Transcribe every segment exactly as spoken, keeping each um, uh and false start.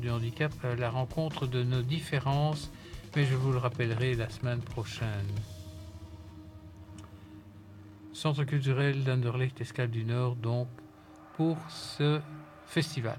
du handicap à la rencontre de nos différences, mais je vous le rappellerai la semaine prochaine. Centre culturel d'Anderlecht, Escale du Nord, donc, pour ce festival.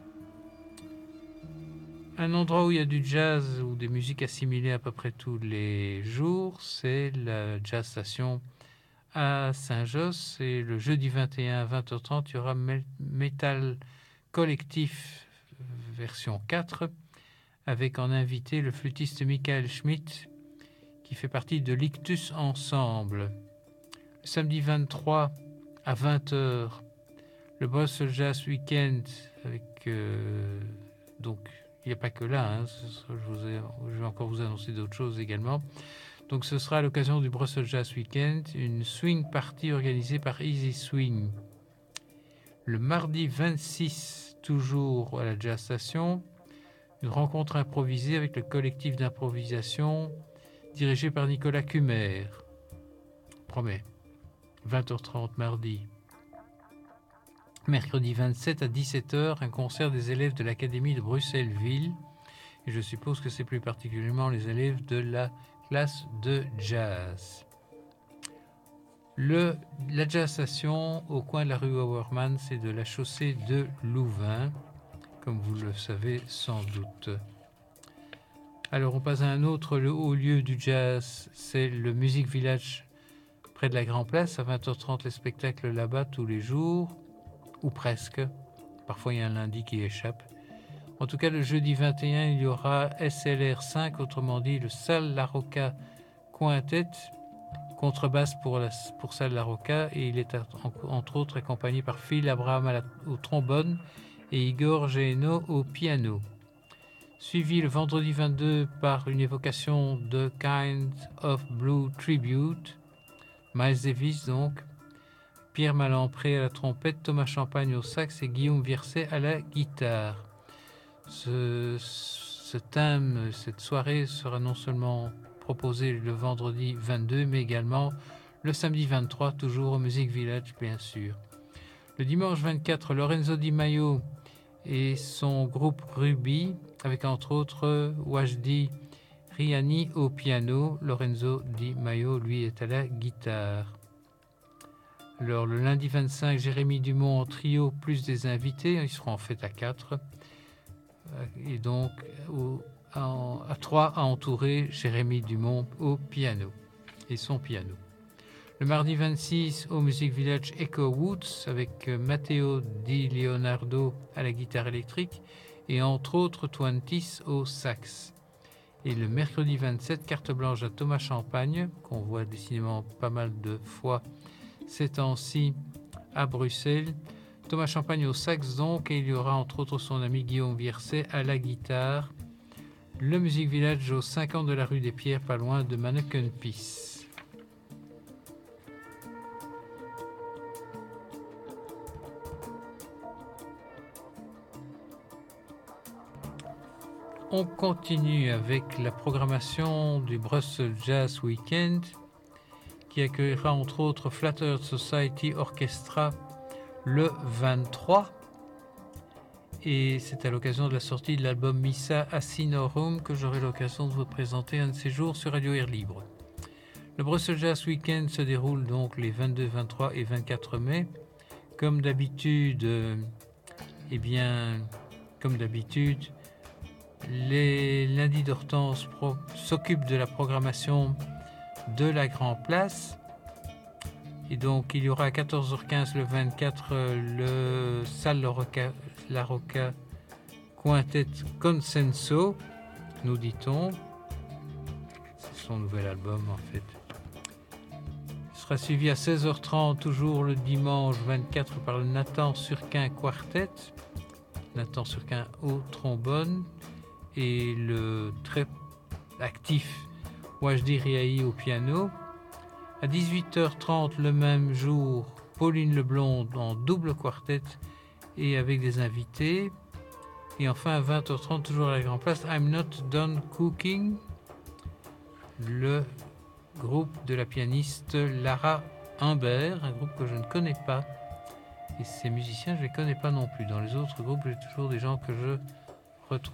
Un endroit où il y a du jazz ou des musiques assimilées à peu près tous les jours, c'est la Jazz Station à Saint-Josse. Et le jeudi vingt et un à vingt heures trente, il y aura Metal Collectif version quatre, avec en invité le flûtiste Michael Schmidt, qui fait partie de l'Ictus Ensemble. Le samedi vingt-trois à vingt heures, le Brussels Jazz Weekend, avec euh, donc il n'y a pas que là, hein, ce sera, je, vous ai, je vais encore vous annoncer d'autres choses également. Donc ce sera à l'occasion du Brussels Jazz Weekend, une swing party organisée par Easy Swing. Le mardi vingt-six, toujours à la Jazz Station, une rencontre improvisée avec le collectif d'improvisation dirigé par Nicolas Cumer. Promet. vingt heures trente mardi. Mercredi vingt-sept à dix-sept heures, un concert des élèves de l'Académie de Bruxelles-Ville. Et je suppose que c'est plus particulièrement les élèves de la classe de jazz. Le, la Jazz Station, au coin de la rue Auermann, c'est de la chaussée de Louvain, comme vous le savez sans doute. Alors on passe à un autre le haut lieu du jazz, c'est le Music Village près de la Grand Place. À vingt heures trente, les spectacles là-bas tous les jours, ou presque. Parfois il y a un lundi qui échappe. En tout cas, le jeudi vingt et un, il y aura S L R cinq, autrement dit le Salle La Rocca Quintet, contrebasse pour, la, pour Salle La Rocca, et il est entre autres accompagné par Phil Abraham à la, au trombone et Igor Geno au piano. Suivi le vendredi vingt-deux par une évocation de Kind of Blue Tribute, Miles Davis donc, Pierre Malampré à la trompette, Thomas Champagne au sax et Guillaume Vierset à la guitare. Ce, ce thème, cette soirée sera non seulement proposée le vendredi vingt-deux, mais également le samedi vingt-trois, toujours au Music Village, bien sûr. Le dimanche vingt-quatre, Lorenzo Di Maio et son groupe Ruby, avec entre autres Wajdi Riani au piano. Lorenzo Di Maio, lui, est à la guitare. Alors, le lundi vingt-cinq, Jérémy Dumont en trio, plus des invités. Ils seront en fait à quatre. Et donc au, à, à trois à entourer Jérémy Dumont au piano et son piano. Le mardi vingt-six au Music Village Echo Woods avec Matteo Di Leonardo à la guitare électrique et entre autres Twentis au sax. Et le mercredi vingt-sept, carte blanche à Thomas Champagne, qu'on voit décidément pas mal de fois ces temps-ci à Bruxelles. Thomas Champagne au sax donc, et il y aura entre autres son ami Guillaume Vierset à la guitare. Le Music Village au cinquante de la rue des Pierres, pas loin de Manneken-Pis. On continue avec la programmation du Brussels Jazz Weekend qui accueillera entre autres Flattered Society Orchestra le vingt-trois, et c'est à l'occasion de la sortie de l'album Missa Asinorum que j'aurai l'occasion de vous présenter un de ces jours sur Radio Air Libre. Le Brussels Jazz Weekend se déroule donc les vingt-deux, vingt-trois et vingt-quatre mai. Comme d'habitude, euh, eh bien, comme d'habitude, les lundis d'Hortense pro- s'occupent de la programmation de la Grand Place. Et donc, il y aura à quatorze heures quinze le vingt-quatre le Salle La Rocca, La Rocca Quintet Consenso, nous dit-on. C'est son nouvel album, en fait. Il sera suivi à seize heures trente, toujours le dimanche vingt-quatre, par le Nathan Surquin Quartet. Nathan Surquin au trombone. Et le très actif Wajdi Riahi au piano. À dix-huit heures trente le même jour, Pauline Leblond en double quartet et avec des invités. Et enfin à vingt heures trente, toujours à la Grand Place, I'm Not Done Cooking, le groupe de la pianiste Lara Humbert, un groupe que je ne connais pas. Et ces musiciens, je ne les connais pas non plus. Dans les autres groupes, j'ai toujours des gens que je